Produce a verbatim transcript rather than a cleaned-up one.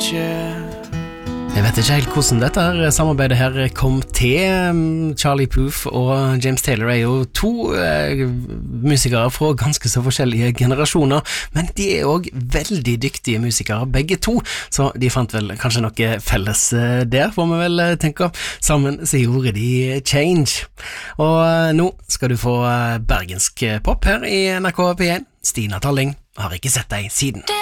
Jeg vet ikke helt hvordan dette her samarbeidet her kom til. Charlie Puth og James Taylor er jo to eh, musikere fra ganske så forskjellige generasjoner, men de er også veldig dyktige musikere, begge to, så de fant vel kanskje noe felles eh, der, får vi vel tenke. Sammen så gjorde de Change. Og eh, nå skal du få eh, bergensk pop her i N R K P én. Stina Talling, har ikke sett deg siden.